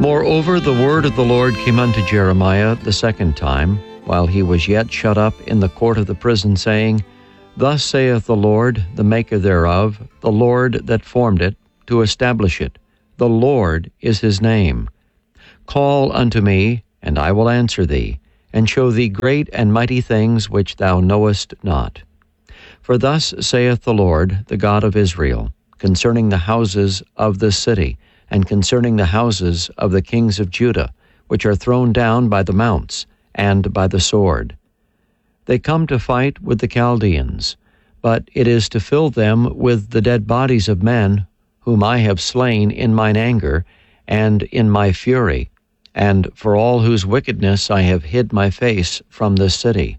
Moreover, the word of the Lord came unto Jeremiah the second time, while he was yet shut up in the court of the prison, saying, Thus saith the Lord, the Maker thereof, the Lord that formed it, to establish it. The Lord is his name. Call unto me, and I will answer thee, and show thee great and mighty things which thou knowest not. For thus saith the Lord, the God of Israel, concerning the houses of this city, and concerning the houses of the kings of Judah, which are thrown down by the mounts, and by the sword. They come to fight with the Chaldeans, but it is to fill them with the dead bodies of men, whom I have slain in mine anger, and in my fury, and for all whose wickedness I have hid my face from this city.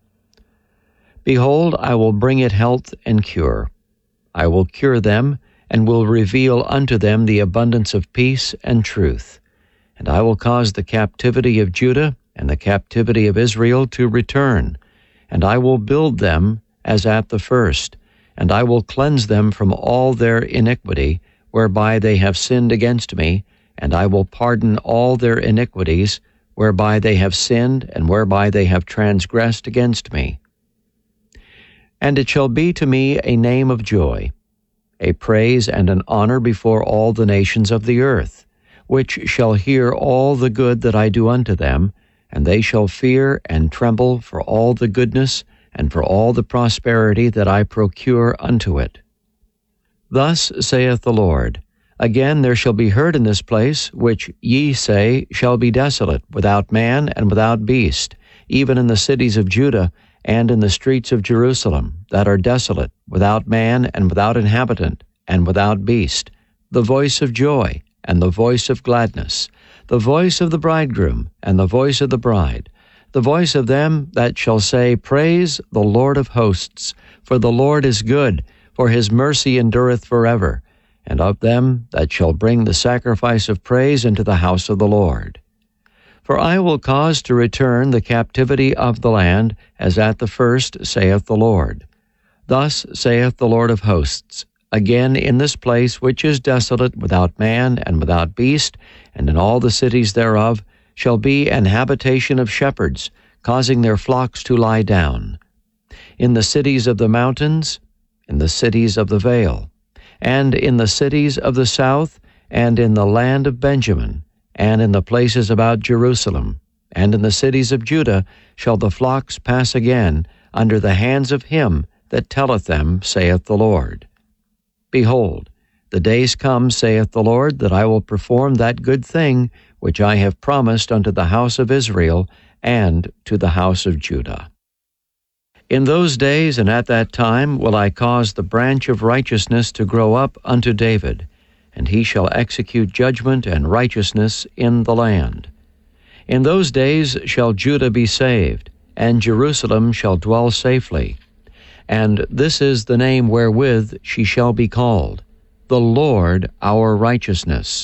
Behold, I will bring it health and cure. I will cure them, and will reveal unto them the abundance of peace and truth. And I will cause the captivity of Judah and the captivity of Israel to return, and I will build them as at the first, and I will cleanse them from all their iniquity, whereby they have sinned against me, and I will pardon all their iniquities, whereby they have sinned, and whereby they have transgressed against me. And it shall be to me a name of joy, a praise and an honor before all the nations of the earth, which shall hear all the good that I do unto them, and they shall fear and tremble for all the goodness and for all the prosperity that I procure unto it. Thus saith the Lord, Again there shall be heard in this place, which ye say shall be desolate, without man and without beast, even in the cities of Judah, and in the streets of Jerusalem, that are desolate, without man and without inhabitant, and without beast, the voice of joy and the voice of gladness, the voice of the bridegroom and the voice of the bride, the voice of them that shall say, Praise the Lord of hosts, for the Lord is good, for his mercy endureth forever, and of them that shall bring the sacrifice of praise into the house of the Lord. For I will cause to return the captivity of the land, as at the first, saith the Lord. Thus saith the Lord of hosts, Again in this place which is desolate, without man and without beast, and in all the cities thereof, shall be an habitation of shepherds, causing their flocks to lie down. In the cities of the mountains, in the cities of the vale, and in the cities of the south, and in the land of Benjamin, and in the places about Jerusalem, and in the cities of Judah shall the flocks pass again under the hands of him that telleth them, saith the Lord. Behold, the days come, saith the Lord, that I will perform that good thing which I have promised unto the house of Israel and to the house of Judah. In those days and at that time will I cause the branch of righteousness to grow up unto David, and he shall execute judgment and righteousness in the land. In those days shall Judah be saved, and Jerusalem shall dwell safely. And this is the name wherewith she shall be called, the Lord our righteousness.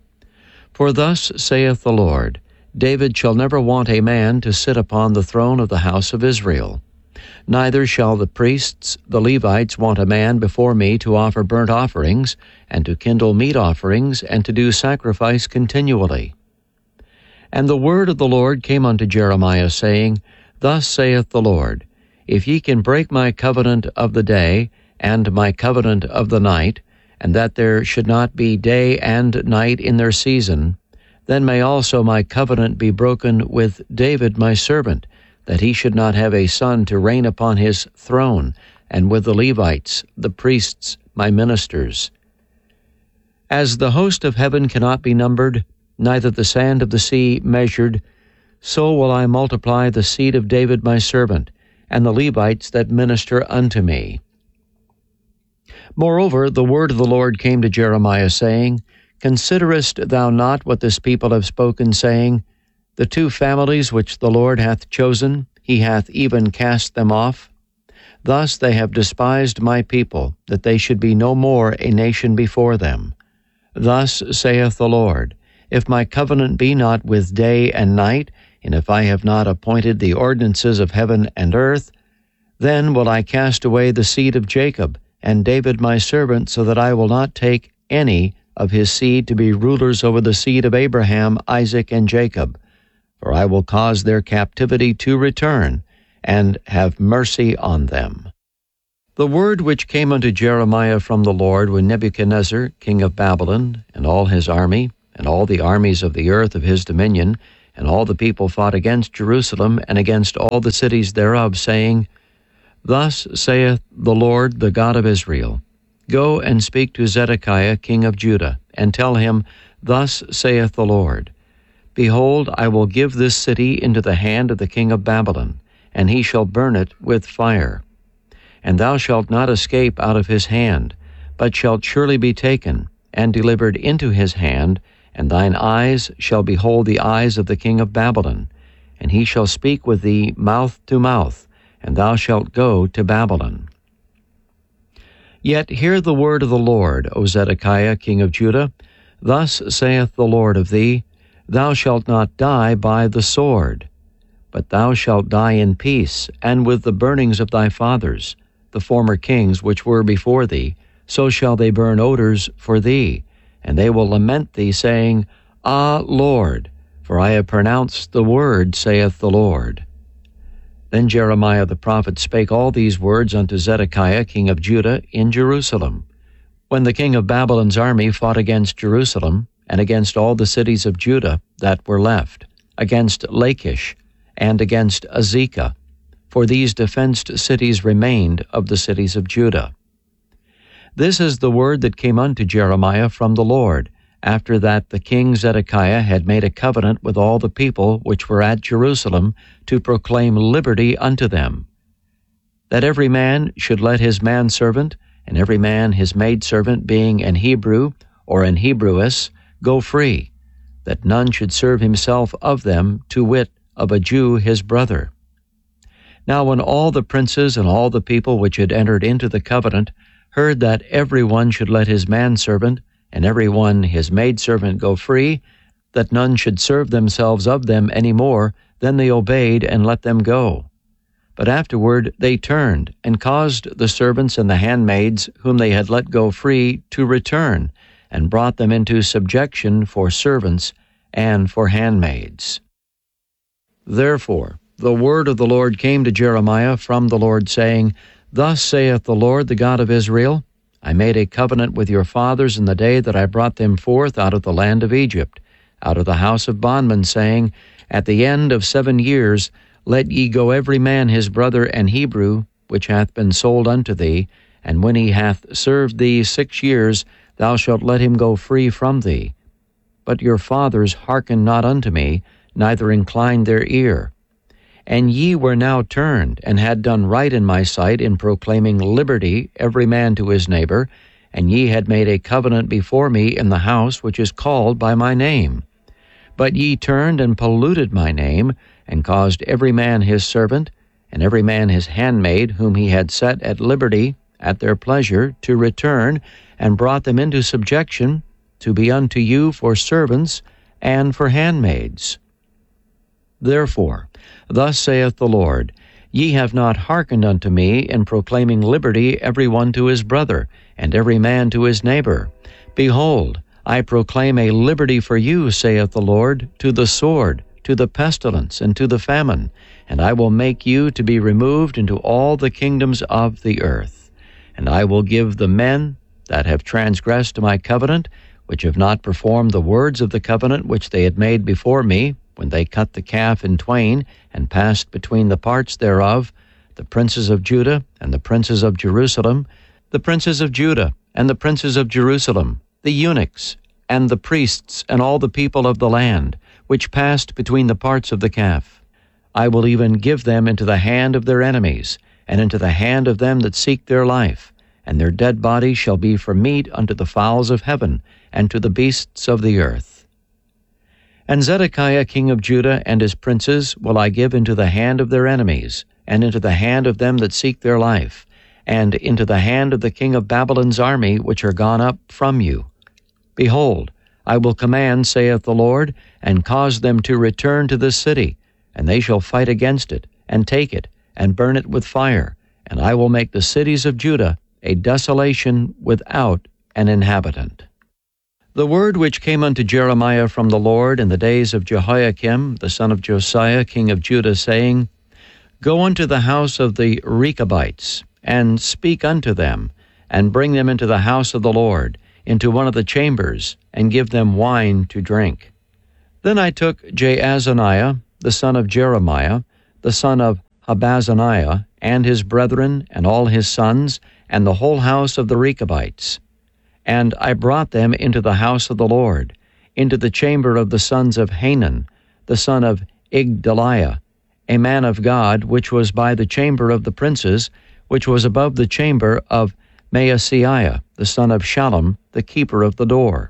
For thus saith the Lord, David shall never want a man to sit upon the throne of the house of Israel. Neither shall the priests, the Levites, want a man before me to offer burnt offerings, and to kindle meat offerings, and to do sacrifice continually. And the word of the Lord came unto Jeremiah, saying, Thus saith the Lord, If ye can break my covenant of the day, and my covenant of the night, and that there should not be day and night in their season, then may also my covenant be broken with David my servant, that he should not have a son to reign upon his throne, and with the Levites, the priests, my ministers. As the host of heaven cannot be numbered, neither the sand of the sea measured, so will I multiply the seed of David my servant, and the Levites that minister unto me. Moreover, the word of the Lord came to Jeremiah, saying, Considerest thou not what this people have spoken, saying, The two families which the Lord hath chosen, he hath even cast them off? Thus they have despised my people, that they should be no more a nation before them. Thus saith the Lord, If my covenant be not with day and night, and if I have not appointed the ordinances of heaven and earth, then will I cast away the seed of Jacob, and David my servant, so that I will not take any of his seed to be rulers over the seed of Abraham, Isaac, and Jacob. For I will cause their captivity to return, and have mercy on them. The word which came unto Jeremiah from the Lord when Nebuchadnezzar, king of Babylon, and all his army, and all the armies of the earth of his dominion, and all the people fought against Jerusalem and against all the cities thereof, saying, Thus saith the Lord, the God of Israel, Go and speak to Zedekiah king of Judah, and tell him, Thus saith the Lord, Behold, I will give this city into the hand of the king of Babylon, and he shall burn it with fire. And thou shalt not escape out of his hand, but shalt surely be taken, and delivered into his hand, and thine eyes shall behold the eyes of the king of Babylon, and he shall speak with thee mouth to mouth, and thou shalt go to Babylon. Yet hear the word of the Lord, O Zedekiah king of Judah. Thus saith the Lord of thee, Thou shalt not die by the sword, but thou shalt die in peace, and with the burnings of thy fathers, the former kings which were before thee, so shall they burn odors for thee, and they will lament thee, saying, Ah, Lord, for I have pronounced the word, saith the Lord. Then Jeremiah the prophet spake all these words unto Zedekiah king of Judah in Jerusalem, when the king of Babylon's army fought against Jerusalem, and against all the cities of Judah that were left, against Lachish, and against Azekah, for these defenced cities remained of the cities of Judah. This is the word that came unto Jeremiah from the Lord, after that the king Zedekiah had made a covenant with all the people which were at Jerusalem to proclaim liberty unto them, that every man should let his manservant, and every man his maidservant, being an Hebrew or an Hebrewess, go free, that none should serve himself of them, to wit, of a Jew his brother. Now when all the princes and all the people which had entered into the covenant heard that every one should let his manservant and every one his maidservant go free, that none should serve themselves of them any more, then they obeyed and let them go. But afterward they turned, and caused the servants and the handmaids whom they had let go free to return, and brought them into subjection for servants and for handmaids. Therefore the word of the Lord came to Jeremiah from the Lord, saying, Thus saith the Lord, the God of Israel, I made a covenant with your fathers in the day that I brought them forth out of the land of Egypt, out of the house of bondmen, saying, At the end of 7 years let ye go every man his brother and Hebrew, which hath been sold unto thee, and when he hath served thee 6 years, thou shalt let him go free from thee. But your fathers hearkened not unto me, neither inclined their ear. And ye were now turned, and had done right in my sight in proclaiming liberty every man to his neighbor, and ye had made a covenant before me in the house which is called by my name. But ye turned and polluted my name, and caused every man his servant, and every man his handmaid, whom he had set at liberty at their pleasure, to return, and brought them into subjection, to be unto you for servants and for handmaids. Therefore, thus saith the Lord, Ye have not hearkened unto me in proclaiming liberty every one to his brother, and every man to his neighbor. Behold, I proclaim a liberty for you, saith the Lord, to the sword, to the pestilence, and to the famine, and I will make you to be removed into all the kingdoms of the earth. And I will give the men that have transgressed my covenant, which have not performed the words of the covenant which they had made before me, when they cut the calf in twain, and passed between the parts thereof, the princes of Judah and the princes of Jerusalem, the princes of Judah and the princes of Jerusalem, the eunuchs, and the priests, and all the people of the land, which passed between the parts of the calf. I will even give them into the hand of their enemies, and into the hand of them that seek their life, and their dead bodies shall be for meat unto the fowls of heaven, and to the beasts of the earth. And Zedekiah king of Judah and his princes will I give into the hand of their enemies, and into the hand of them that seek their life, and into the hand of the king of Babylon's army which are gone up from you. Behold, I will command, saith the Lord, and cause them to return to this city, and they shall fight against it, and take it, and burn it with fire, and I will make the cities of Judah a desolation without an inhabitant. The word which came unto Jeremiah from the Lord in the days of Jehoiakim, the son of Josiah, king of Judah, saying, Go unto the house of the Rechabites, and speak unto them, and bring them into the house of the Lord, into one of the chambers, and give them wine to drink. Then I took Jaazaniah, the son of Jeremiah, the son of Habazaniah, and his brethren, and all his sons, and the whole house of the Rechabites. And I brought them into the house of the Lord, into the chamber of the sons of Hanan, the son of Igdaliah, a man of God, which was by the chamber of the princes, which was above the chamber of Maaseiah, the son of Shallum, the keeper of the door.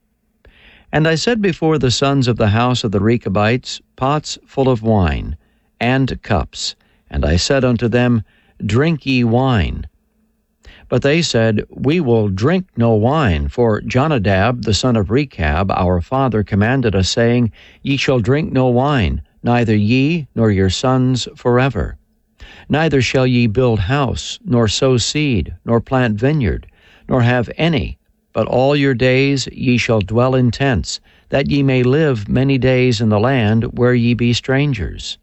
And I set before the sons of the house of the Rechabites pots full of wine, and cups, and I said unto them, Drink ye wine. But they said, We will drink no wine, for Jonadab, the son of Rechab, our father, commanded us, saying, Ye shall drink no wine, neither ye nor your sons forever. Neither shall ye build house, nor sow seed, nor plant vineyard, nor have any, but all your days ye shall dwell in tents, that ye may live many days in the land where ye be strangers.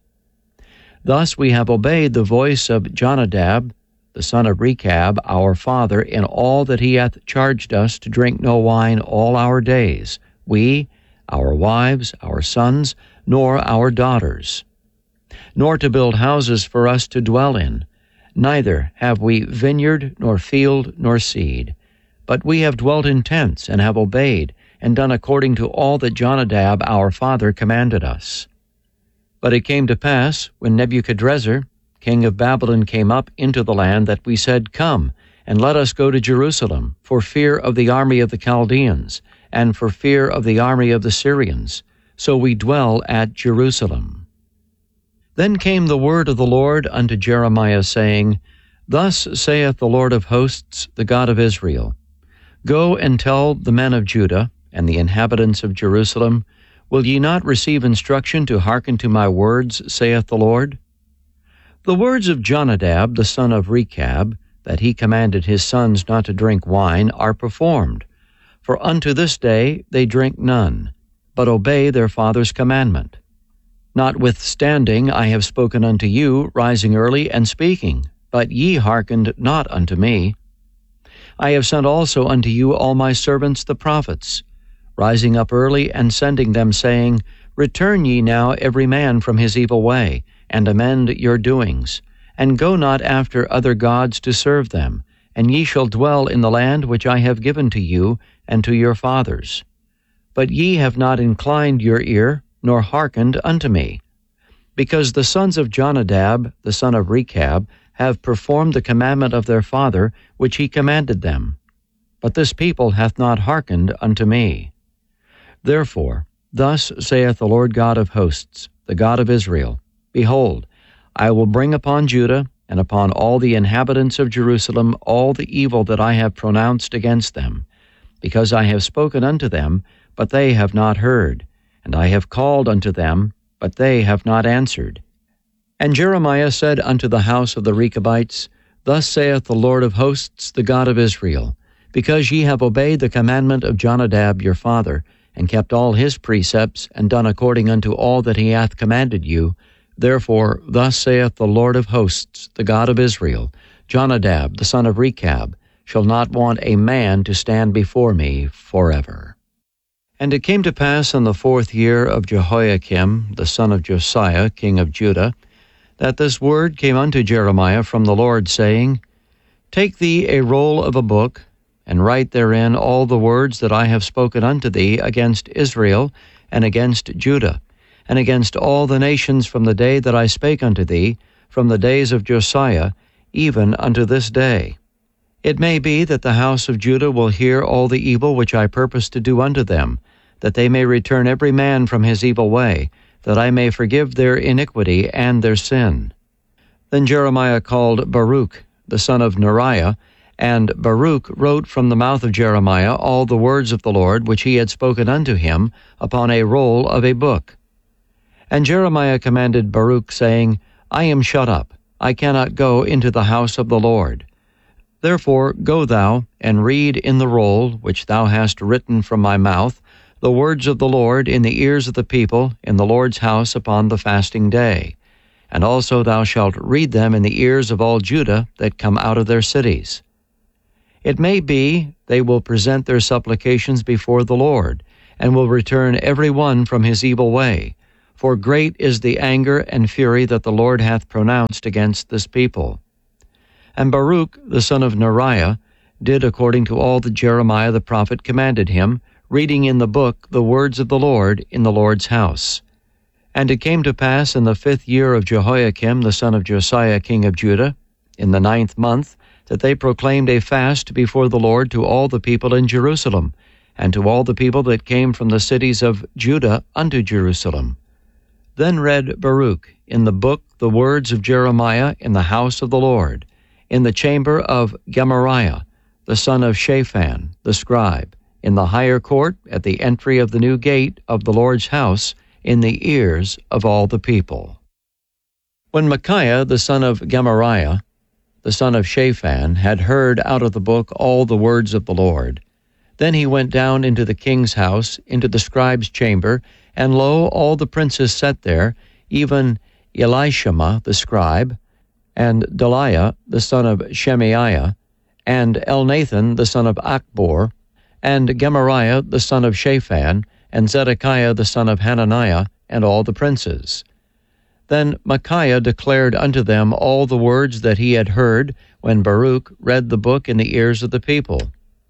Thus we have obeyed the voice of Jonadab, the son of Rechab, our father, in all that he hath charged us to drink no wine all our days, we, our wives, our sons, nor our daughters, nor to build houses for us to dwell in. Neither have we vineyard, nor field, nor seed. But we have dwelt in tents, and have obeyed, and done according to all that Jonadab our father commanded us. But it came to pass, when Nebuchadrezzar, king of Babylon, came up into the land, that we said, Come, and let us go to Jerusalem, for fear of the army of the Chaldeans, and for fear of the army of the Syrians. So we dwell at Jerusalem. Then came the word of the Lord unto Jeremiah, saying, Thus saith the Lord of hosts, the God of Israel, Go and tell the men of Judah and the inhabitants of Jerusalem, Will ye not receive instruction to hearken to my words, saith the Lord? The words of Jonadab, the son of Rechab, that he commanded his sons not to drink wine, are performed. For unto this day they drink none, but obey their father's commandment. Notwithstanding I have spoken unto you, rising early and speaking, but ye hearkened not unto me. I have sent also unto you all my servants the prophets, rising up early and sending them, saying, Return ye now every man from his evil way, and amend your doings, and go not after other gods to serve them, and ye shall dwell in the land which I have given to you and to your fathers. But ye have not inclined your ear, nor hearkened unto me, because the sons of Jonadab, the son of Rechab, have performed the commandment of their father, which he commanded them. But this people hath not hearkened unto me. Therefore, thus saith the Lord God of hosts, the God of Israel, Behold, I will bring upon Judah and upon all the inhabitants of Jerusalem all the evil that I have pronounced against them, because I have spoken unto them, but they have not heard, and I have called unto them, but they have not answered. And Jeremiah said unto the house of the Rechabites, Thus saith the Lord of hosts, the God of Israel, Because ye have obeyed the commandment of Jonadab your father, and kept all his precepts, and done according unto all that he hath commanded you, therefore thus saith the Lord of hosts, the God of Israel, Jonadab the son of Rechab shall not want a man to stand before me forever. And it came to pass in the 4th year of Jehoiakim, the son of Josiah, king of Judah, that this word came unto Jeremiah from the Lord, saying, Take thee a roll of a book, and write therein all the words that I have spoken unto thee against Israel and against Judah, and against all the nations from the day that I spake unto thee, from the days of Josiah, even unto this day. It may be that the house of Judah will hear all the evil which I purpose to do unto them, that they may return every man from his evil way, that I may forgive their iniquity and their sin. Then Jeremiah called Baruch, the son of Neriah, and Baruch wrote from the mouth of Jeremiah all the words of the Lord which he had spoken unto him upon a roll of a book. And Jeremiah commanded Baruch, saying, I am shut up, I cannot go into the house of the Lord. Therefore go thou, and read in the roll which thou hast written from my mouth the words of the Lord in the ears of the people in the Lord's house upon the fasting day. And also thou shalt read them in the ears of all Judah that come out of their cities. It may be they will present their supplications before the Lord, and will return every one from his evil way. For great is the anger and fury that the Lord hath pronounced against this people. And Baruch the son of Neriah did according to all that Jeremiah the prophet commanded him, reading in the book the words of the Lord in the Lord's house. And it came to pass in the 5th year of Jehoiakim the son of Josiah king of Judah, in the 9th month, that they proclaimed a fast before the Lord to all the people in Jerusalem, and to all the people that came from the cities of Judah unto Jerusalem. Then read Baruch in the book the words of Jeremiah in the house of the Lord, in the chamber of Gemariah, the son of Shaphan, the scribe, in the higher court at the entry of the new gate of the Lord's house, in the ears of all the people. When Micaiah the son of Gemariah, the son of Shaphan, had heard out of the book all the words of the Lord, then he went down into the king's house, into the scribe's chamber, and lo, all the princes sat there, even Elishama the scribe, and Delaiah the son of Shemaiah, and Elnathan the son of Achbor, and Gemariah the son of Shaphan, and Zedekiah the son of Hananiah, and all the princes. Then Micaiah declared unto them all the words that he had heard, when Baruch read the book in the ears of the people.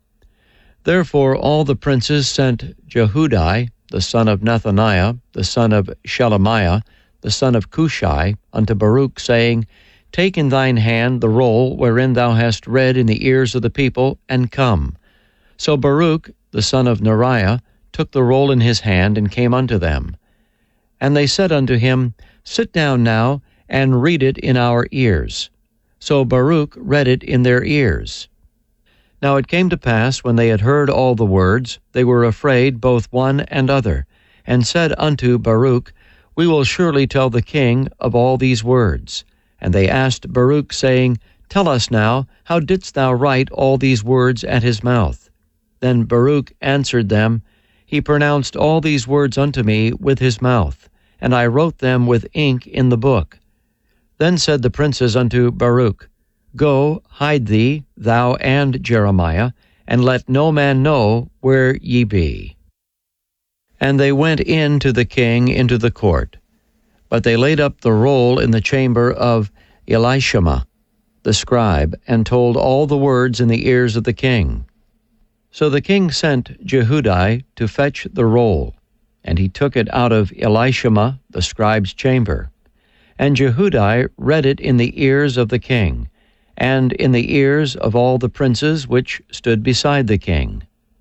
Therefore all the princes sent Jehudi, the son of Nethaniah, the son of Shelemiah, the son of Cushai, unto Baruch, saying, Take in thine hand the roll wherein thou hast read in the ears of the people, and come. So Baruch, the son of Neriah, took the roll in his hand, and came unto them. And they said unto him, Sit down now, and read it in our ears. So Baruch read it in their ears. Now it came to pass, when they had heard all the words, they were afraid both one and other, and said unto Baruch, We will surely tell the king of all these words. And they asked Baruch, saying, Tell us now, how didst thou write all these words at his mouth? Then Baruch answered them, He pronounced all these words unto me with his mouth, and I wrote them with ink in the book. Then said the princes unto Baruch, Go, hide thee, thou and Jeremiah, and let no man know where ye be. And they went in to the king into the court. But they laid up the roll in the chamber of Elishama, the scribe, and told all the words in the ears of the king. So the king sent Jehudi to fetch the roll, and he took it out of Elishama, the scribe's chamber. And Jehudi read it in the ears of the king, and in the ears of all the princes which stood beside the king.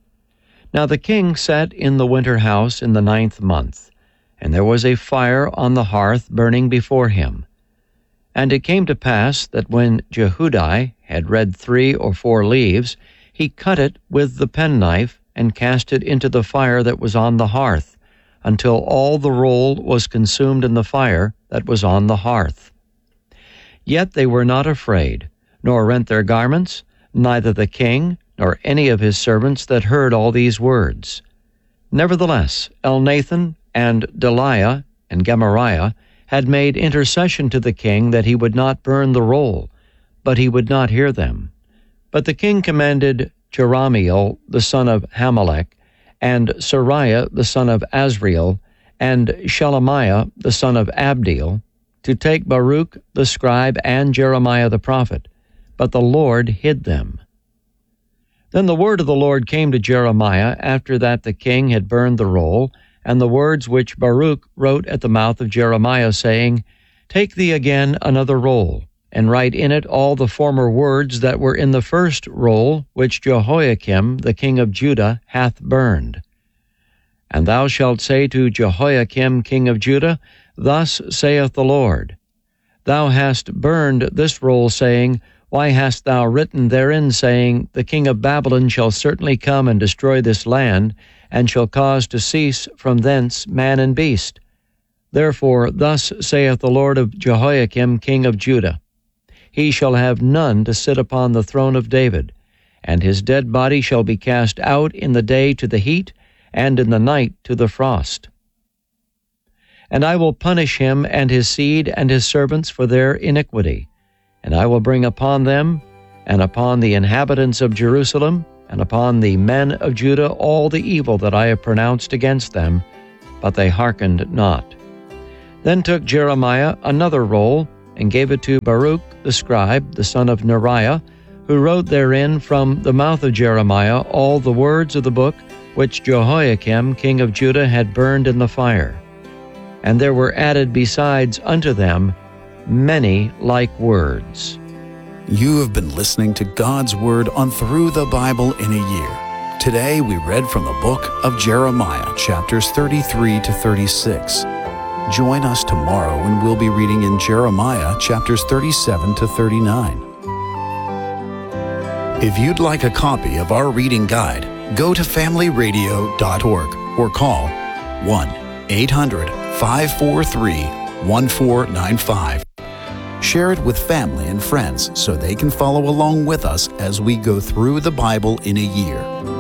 Now the king sat in the winter house in the 9th month, and there was a fire on the hearth burning before him. And it came to pass that when Jehudi had read 3 or 4 leaves, he cut it with the penknife, and cast it into the fire that was on the hearth, until all the roll was consumed in the fire that was on the hearth. Yet they were not afraid, nor rent their garments, neither the king, nor any of his servants that heard all these words. Nevertheless, Elnathan and Delaiah and Gemariah had made intercession to the king that he would not burn the roll, but he would not hear them. But the king commanded Jerahmeel the son of Hamelech, and Sariah the son of Azriel, and Shelemiah the son of Abdeel, to take Baruch the scribe and Jeremiah the prophet, but the Lord hid them. Then the word of the Lord came to Jeremiah after that the king had burned the roll, and the words which Baruch wrote at the mouth of Jeremiah, saying, Take thee again another roll, and write in it all the former words that were in the first roll, which Jehoiakim the king of Judah hath burned. And thou shalt say to Jehoiakim king of Judah, Thus saith the Lord, Thou hast burned this roll, saying, Why hast thou written therein, saying, The king of Babylon shall certainly come and destroy this land, and shall cause to cease from thence man and beast? Therefore thus saith the Lord of Jehoiakim king of Judah, he shall have none to sit upon the throne of David, and his dead body shall be cast out in the day to the heat, and in the night to the frost. And I will punish him and his seed and his servants for their iniquity, and I will bring upon them, and upon the inhabitants of Jerusalem, and upon the men of Judah all the evil that I have pronounced against them, but they hearkened not. Then took Jeremiah another roll, and gave it to Baruch the scribe, the son of Neriah, who wrote therein from the mouth of Jeremiah all the words of the book which Jehoiakim king of Judah had burned in the fire. And there were added besides unto them many like words. You have been listening to God's Word on Through the Bible in a Year. Today we read from the book of Jeremiah, chapters 33 to 36. Join us tomorrow when we'll be reading in Jeremiah, chapters 37 to 39. If you'd like a copy of our reading guide, go to familyradio.org or call 1-800-543-1495. Share it with family and friends so they can follow along with us as we go through the Bible in a year.